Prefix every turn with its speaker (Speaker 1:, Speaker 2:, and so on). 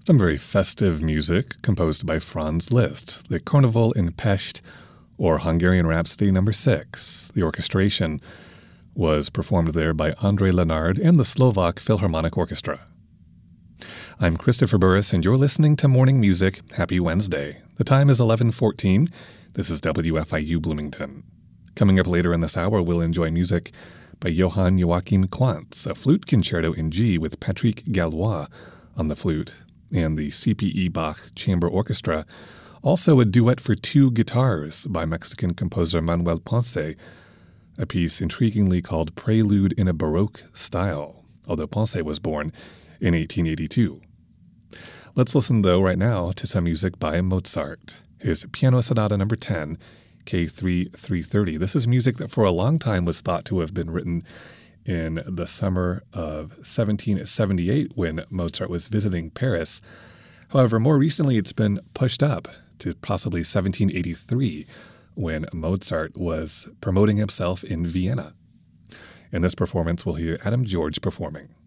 Speaker 1: Some very festive music composed by Franz Liszt, the Carnival in Pest, or Hungarian Rhapsody No. 6. The orchestration was performed there by André Lenard and the Slovak Philharmonic Orchestra. I'm Christopher Burris, and you're listening to Morning Music. Happy Wednesday. The time is 11:14. This is WFIU Bloomington. Coming up later in this hour, we'll enjoy music by Johann Joachim Quantz, a flute concerto in G with Patrick Gallois on the flute, and the C.P.E. Bach Chamber Orchestra. Also a duet for two guitars by Mexican composer Manuel Ponce, a piece intriguingly called Prelude in a Baroque Style, although Ponce was born in 1882. Let's listen, though, right now to some music by Mozart. His Piano Sonata No. 10, K3 330. This is music that for a long time was thought to have been written in the summer of 1778 when Mozart was visiting Paris. However, more recently it's been pushed up to possibly 1783 when Mozart was promoting himself in Vienna. In this performance, we'll hear Adam George performing.